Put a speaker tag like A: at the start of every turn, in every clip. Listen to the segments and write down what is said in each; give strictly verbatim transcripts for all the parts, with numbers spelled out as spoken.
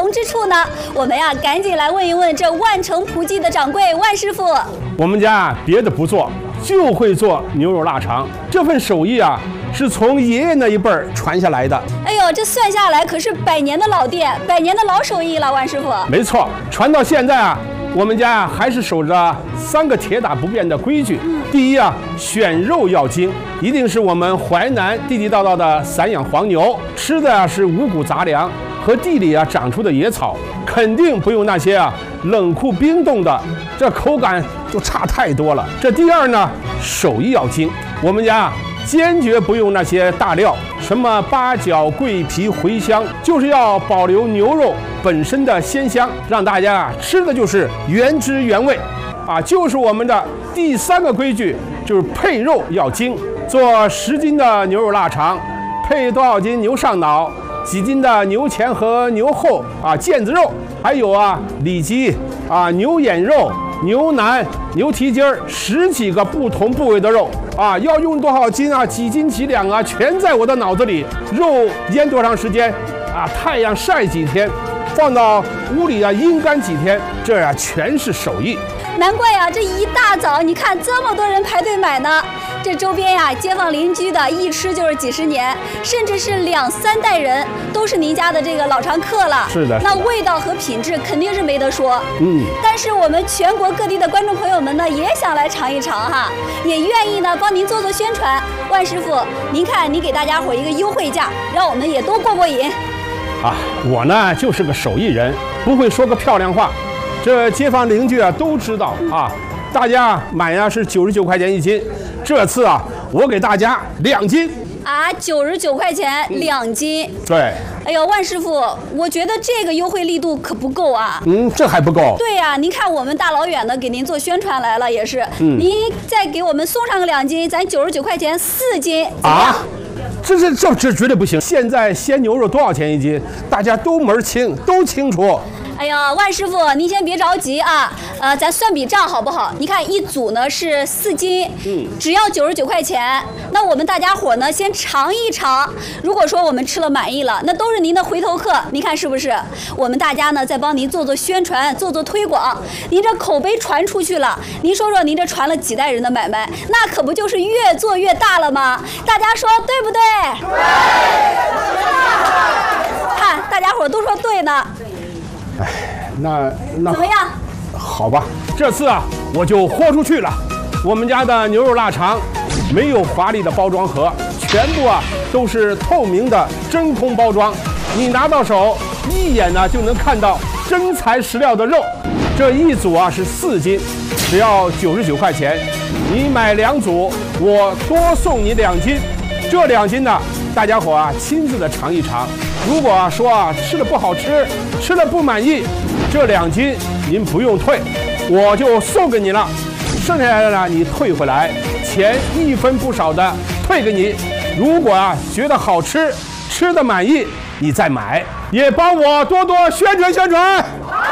A: 同之处呢？我们呀，赶紧来问一问这万城普记的掌柜万师傅。
B: 我们家别的不做，就会做牛肉腊肠，这份手艺啊，是从爷爷那一辈儿传下来的。
A: 哎呦，这算下来可是百年的老店，百年的老手艺了，万师傅。
B: 没错，传到现在啊，我们家还是守着三个铁打不变的规矩。嗯、第一啊，选肉要精，一定是我们淮南地地道道的散养黄牛，吃的啊是五谷杂粮和地里啊长出的野草，肯定不用那些啊冷库冰冻的，这口感就差太多了。这第二呢，手艺要精，我们家坚决不用那些大料，什么八角、桂皮、茴香，就是要保留牛肉本身的鲜香，让大家啊吃的就是原汁原味，啊，就是我们的第三个规矩，就是配肉要精。做十斤的牛肉腊肠，配多少斤牛上脑，几斤的牛前和牛后啊腱子肉，还有啊里脊啊牛眼肉、牛腩、牛蹄筋儿，十几个不同部位的肉啊，要用多少斤啊，几斤几两啊，全在我的脑子里。肉腌多长时间啊？太阳晒几天，放到屋里啊阴干几天，这呀、啊、全是手艺。
A: 难怪呀、啊，这一大早你看这么多人排队买呢。这周边呀、啊，街坊邻居的一吃就是几十年，甚至是两三代人都是您家的这个老常客了。
B: 是的，
A: 那味道和品质肯定是没得说。
B: 嗯，
A: 但是我们全国各地的观众朋友们呢，也想来尝一尝哈，也愿意呢帮您做做宣传。万师傅，您看您给大家伙一个优惠价，让我们也都过过瘾。
B: 啊，我呢就是个手艺人，不会说个漂亮话，这街坊邻居啊都知道啊。大家买呀是九十九块钱一斤，这次啊我给大家两斤
A: 啊，九十九块钱两斤。
B: 对。
A: 哎呦，万师傅，我觉得这个优惠力度可不够啊。
B: 嗯，这还不够。
A: 对呀、啊，您看我们大老远的给您做宣传来了，也是。
B: 嗯。
A: 您再给我们送上个两斤，咱九十九块钱四斤。
B: 啊？这这这这绝对不行！现在鲜牛肉多少钱一斤？大家都门清，都清楚。
A: 哎呀，万师傅，您先别着急啊，呃，咱算笔账好不好？你看一组呢是四斤，嗯，只要九十九块钱。那我们大家伙呢先尝一尝，如果说我们吃了满意了，那都是您的回头客，您看是不是？我们大家呢再帮您做做宣传，做做推广，您这口碑传出去了，您说说您这传了几代人的买卖，那可不就是越做越大了吗？大家说对不对？对。看大家伙都说对呢。
B: 哎，那那
A: 怎么样？
B: 好吧，这次啊我就豁出去了。我们家的牛肉腊肠没有华丽的包装盒，全部啊都是透明的真空包装，你拿到手一眼呢就能看到真材实料的肉。这一组啊是四斤，只要九十九块钱。你买两组，我多送你两斤。这两斤呢，大家伙啊亲自的尝一尝。如果啊说啊吃的不好吃，吃的不满意，这两斤您不用退，我就送给你了。剩下来的呢，你退回来，钱一分不少的退给你。如果啊觉得好吃，吃的满意，你再买，也帮我多多宣传宣传。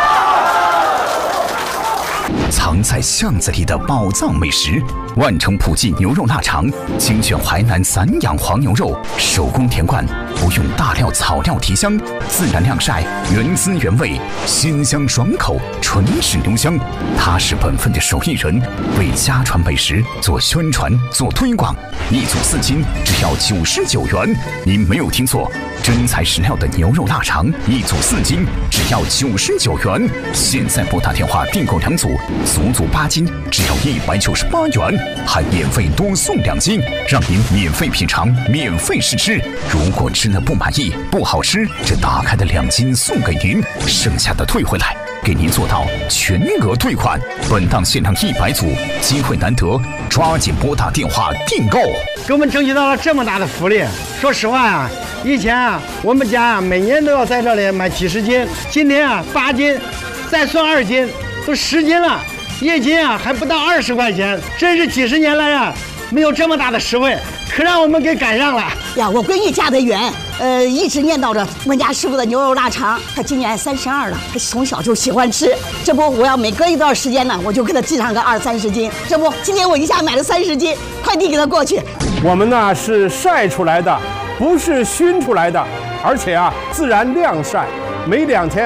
C: 藏在巷子里的宝藏美食，万城普记牛肉腊肠，精选淮南散养黄牛肉，手工田灌，不用大料草料提香，自然晾晒，原汁原味，鲜香爽口，纯是牛香。他是本分的手艺人，为家传美食做宣传做推广。一组四斤，只要九十九元。您没有听错，真材实料的牛肉腊肠，一组四斤，只要九十九元。现在拨打电话订购两组，足足八斤，只要一百九十八元，还免费多送两斤，让您免费品尝，免费试吃。如果吃了不满意、不好吃，这打开的两斤送给您，剩下的退回来，给您做到全额退款。本档限量一百组，机会难得，抓紧拨打电话订购。
D: 给我们争取到了这么大的福利，说实话啊，以前啊，我们家啊每年都要在这里买几十斤，今天啊八斤，再算二斤，都十斤了，一斤啊还不到二十块钱，真是几十年来啊没有这么大的实惠，可让我们给赶上了
E: 呀！我闺女嫁得远，呃，一直念叨着我们家师傅的牛肉腊肠。她今年三十二了，她从小就喜欢吃。这不，我要每隔一段时间呢，我就给她寄上个二三十斤。这不，今天我一下买了三十斤，快递给她过去。
B: 我们呢是晒出来的，不是熏出来的，而且啊自然晾晒，没两天